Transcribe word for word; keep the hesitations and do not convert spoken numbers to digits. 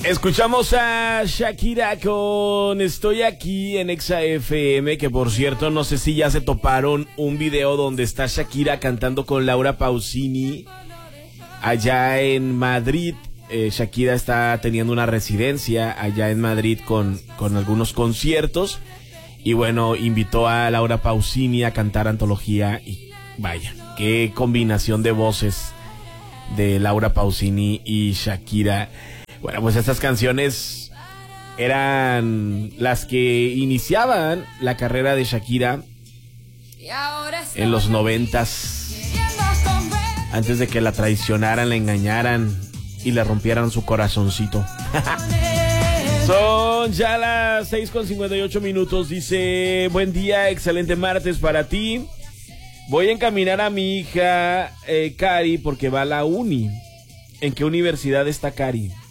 Escuchamos a Shakira con Estoy Aquí en Exa F M, que por cierto no sé si ya se toparon un video donde está Shakira cantando con Laura Pausini allá en Madrid. eh, Shakira está teniendo una residencia allá en Madrid con, con algunos conciertos y bueno, invitó a Laura Pausini a cantar Antología y vaya, qué combinación de voces de Laura Pausini y Shakira. Bueno, pues estas canciones eran las que iniciaban la carrera de Shakira en los noventas, antes de que la traicionaran, la engañaran y le rompieran su corazoncito. Son ya las seis con cincuenta y ocho minutos. Dice, buen día, excelente martes para ti. Voy a encaminar a mi hija eh, Cari porque va a la uni. ¿En qué universidad está Cari?